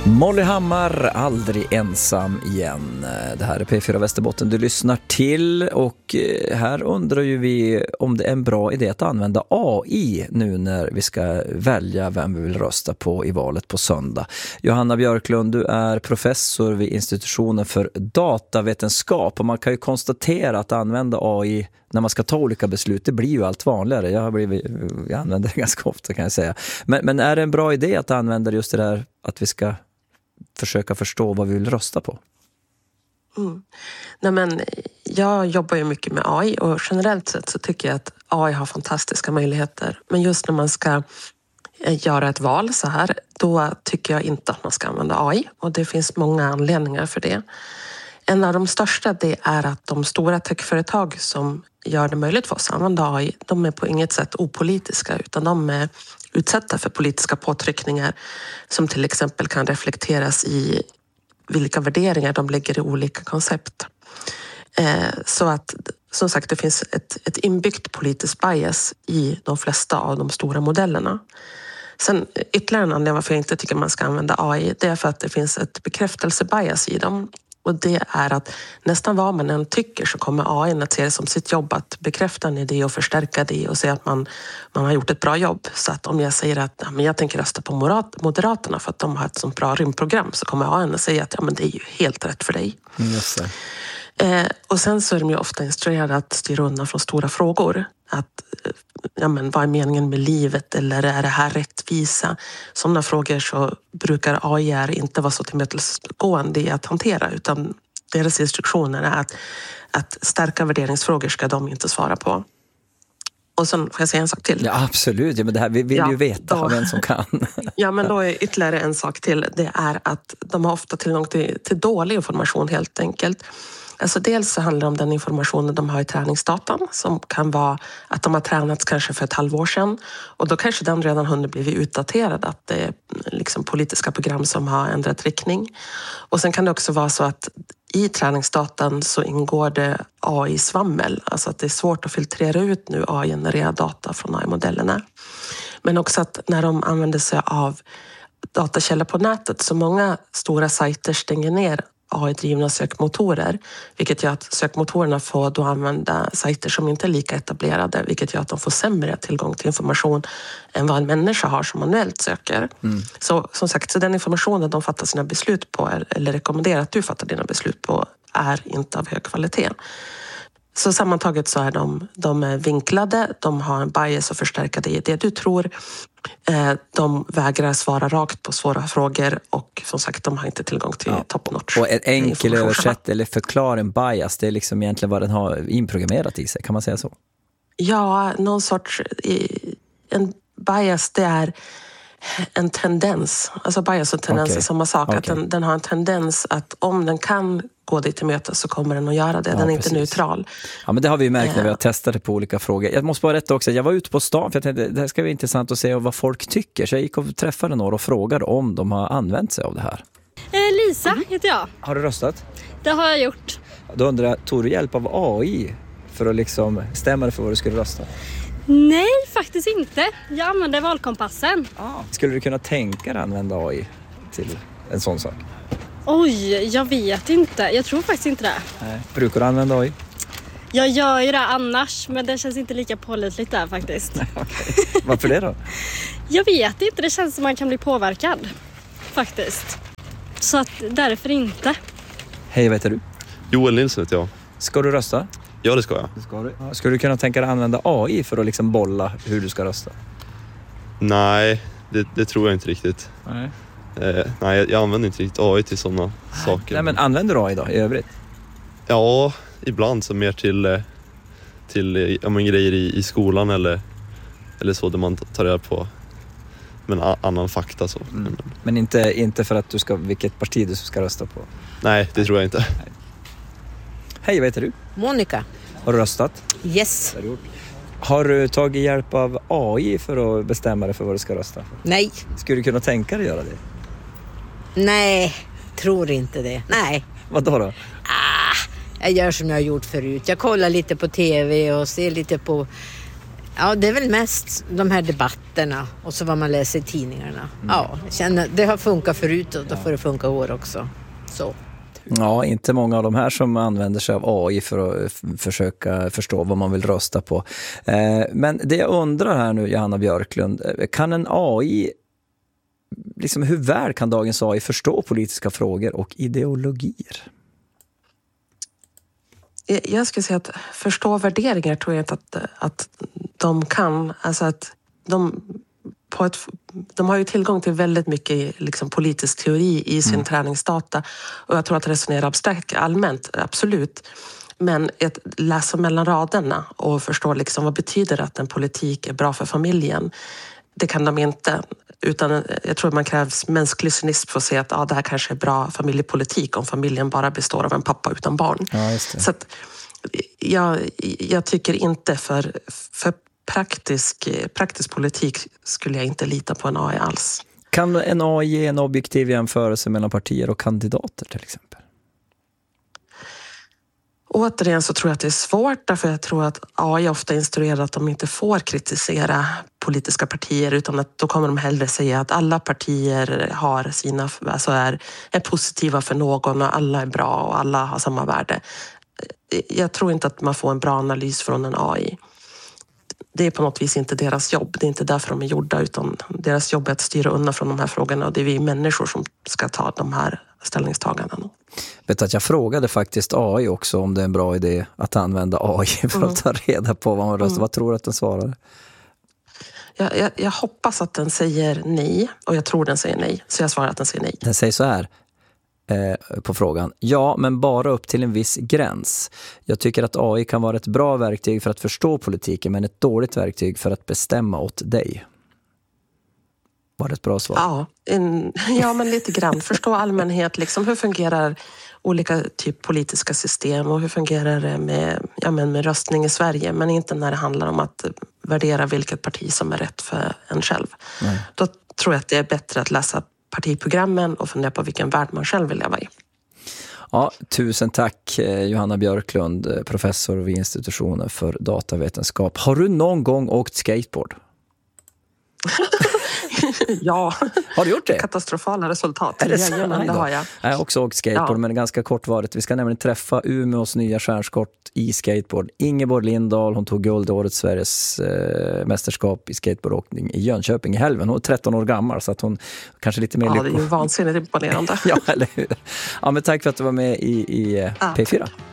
Molly Hammar, aldrig ensam igen. Det här är P4 Västerbotten du lyssnar till, och här undrar ju vi om det är en bra idé att använda AI nu när vi ska välja vem vi vill rösta på i valet på söndag. Johanna Björklund, du är professor vid institutionen för datavetenskap, och man kan ju konstatera att använda AI när man ska ta olika beslut, det blir ju allt vanligare. Jag använder det ganska ofta, kan jag säga. Men är det en bra idé att använda just det där att vi ska försöka förstå vad vi vill rösta på? Nej, men jag jobbar ju mycket med AI, och generellt sett så tycker jag att AI har fantastiska möjligheter. Men just när man ska göra ett val så här, då tycker jag inte att man ska använda AI. Och det finns många anledningar för det. En av de största, det är att de stora techföretag som gör det möjligt för oss att använda AI, de är på inget sätt opolitiska, utan de är utsatta för politiska påtryckningar som till exempel kan reflekteras i vilka värderingar de lägger i olika koncept. Så att, som sagt, det finns ett inbyggt politiskt bias i de flesta av de stora modellerna. Sen ytterligare en anledning varför jag inte tycker man ska använda AI, det är för att det finns ett bekräftelsebias i dem. Och det är att nästan vad man än tycker så kommer AI att se det som sitt jobb att bekräfta en idé och förstärka det och säga att man har gjort ett bra jobb. Så att om jag säger att jag tänker rösta på Moderaterna för att de har ett sånt bra rymdprogram, så kommer AI att säga att men det är ju helt rätt för dig. Just det. Och sen så är de ju ofta instruerade att styra undan från stora frågor. Att, vad är meningen med livet, eller är det här rättvisa? Sådana frågor så brukar AI inte vara så tillmötesgående i att hantera, utan deras instruktioner är att starka värderingsfrågor ska de inte svara på. Och sen får jag säga en sak till. Ja, absolut. Ja, men det här, vi vill ju veta av en som kan. Ja, men då är ytterligare en sak till. Det är att de har ofta tillgång till dålig information helt enkelt. Alltså dels så handlar det om den informationen de har i träningsdatan, som kan vara att de har tränats kanske för ett halvår sedan, och då kanske den redan hunnit blivit utdaterad, att det är liksom politiska program som har ändrat riktning. Och sen kan det också vara så att i träningsdatan så ingår det AI-svammel, alltså att det är svårt att filtrera ut nu AI-genererad data från AI-modellerna. Men också att när de använder sig av datakällor på nätet, så många stora sajter stänger ner AI-drivna sökmotorer, vilket gör att sökmotorerna får då använda sajter som inte är lika etablerade, vilket gör att de får sämre tillgång till information än vad en människa har som manuellt söker. Så som sagt, så den informationen de fattar sina beslut på, eller rekommenderar att du fattar dina beslut på, är inte av hög kvalitet. Så sammantaget så är de är vinklade, de har en bias och förstärka det du tror. De vägrar svara rakt på svåra frågor, och som sagt, de har inte tillgång till top-notch. Och en enkel översätt eller förklara en bias, det är liksom egentligen vad den har inprogrammerat i sig, kan man säga så? Ja, någon sorts... En bias, det är en tendens. Alltså bias och tendens är samma sak. Att den har en tendens att om den kan gå dig till möte så kommer den att göra det. Den är inte neutral. Ja, men det har vi märkt när vi har testat det på olika frågor. Jag måste bara rätta också, jag var ute på stan för jag tänkte det här ska bli intressant att se vad folk tycker. Så jag gick och träffade några och frågade om de har använt sig av det här. Lisa heter jag. Har du röstat? Det har jag gjort. Då undrar jag, tog du hjälp av AI för att liksom stämma för vad du skulle rösta? Nej, faktiskt inte. Jag använde valkompassen. Skulle du kunna tänka dig att använda AI till en sån sak? Oj, jag vet inte. Jag tror faktiskt inte det. Nej. Brukar du använda AI? Jag gör ju det annars, men det känns inte lika pålitligt där faktiskt. Okay. Varför det då? Jag vet inte, det känns som man kan bli påverkad faktiskt. Så att därför inte. Hej, vad heter du? Joel Nilsson heter jag. Ska du rösta? Ja, det ska jag. Skulle du kunna tänka dig att använda AI för att liksom bolla hur du ska rösta? Nej, det tror jag inte riktigt. Nej. Nej, jag använder inte riktigt AI till sådana saker. Nej, men använder du AI då i övrigt? Ja, ibland så mer till grejer i skolan eller så där man tar reda på annan fakta så. Men inte för att du ska vilket parti du ska rösta på? Nej, det tror jag inte. Nej. Hej, vad heter du? Monica. Har du röstat? Yes. Har du tagit hjälp av AI för att bestämma dig för vad du ska rösta? Nej. Skulle du kunna tänka dig att göra det? Nej, tror inte det. Nej. Vad då? Jag gör som jag har gjort förut. Jag kollar lite på tv och ser lite på Ja, det är väl mest de här debatterna och så vad man läser i tidningarna. Ja, jag känner, det har funkat förut och då får det funka år också. Så. Ja, inte många av de här som använder sig av AI för att försöka förstå vad man vill rösta på. Men det jag undrar här nu, Johanna Björklund, kan en AI, liksom hur väl kan dagens AI förstå politiska frågor och ideologier? Jag skulle säga att förstå värderingar tror jag inte att de kan. Alltså att de har ju tillgång till väldigt mycket liksom politisk teori i sin träningsdata. Och jag tror att resonera abstrakt allmänt, absolut. Men att läsa mellan raderna och förstå liksom vad betyder att en politik är bra för familjen, det kan de inte. Utan jag tror att man krävs mänsklig cynism för att se att det här kanske är bra familjepolitik om familjen bara består av en pappa utan barn. Ja, just det. Så att jag tycker inte för praktisk politik skulle jag inte lita på en AI alls. Kan en AI ge en objektiv jämförelse mellan partier och kandidater till exempel? Återigen så tror jag att det är svårt, därför jag tror att AI ofta instruerar att de inte får kritisera politiska partier, utan att då kommer de hellre säga att alla partier har sina, alltså är positiva för någon och alla är bra och alla har samma värde. Jag tror inte att man får en bra analys från en AI. Det är på något vis inte deras jobb. Det är inte därför de är gjorda, utan deras jobb är att styra undan från de här frågorna, och det är vi människor som ska ta de här ställningstagandena. Vet att jag frågade faktiskt AI också om det är en bra idé att använda AI för att ta reda på vad man röstar. Vad tror du att den svarade? Jag hoppas att den säger nej, och jag tror den säger nej. Så jag svarar att den säger nej. Den säger så här på frågan. Ja, men bara upp till en viss gräns. Jag tycker att AI kan vara ett bra verktyg för att förstå politiken, men ett dåligt verktyg för att bestämma åt dig. Var det ett bra svar? Ja, men lite grann. Förstå allmänhet, liksom hur fungerar olika typ politiska system och hur fungerar det med röstning i Sverige, men inte när det handlar om att värdera vilket parti som är rätt för en själv. Nej. Då tror jag att det är bättre att läsa partiprogrammen och fundera på vilken värld man själv vill leva i. Ja, tusen tack Johanna Björklund, professor vid institutionen för datavetenskap. Har du någon gång åkt skateboard? Ja. Har du gjort det? Katastrofala resultat. Är det så? Det har jag. Jag har också åkt skateboard, men ganska kortvarigt. Vi ska nämligen träffa Umeås nya stjärnskott i skateboard. Ingeborg Lindahl, hon tog guld i årets Sveriges mästerskap i skateboardåkning i Jönköping i helgen. Hon är 13 år gammal, så att hon kanske lite mer... Ja, det är ju vansinnigt imponerande. Ja, eller hur? Ja, men tack för att du var med i P4.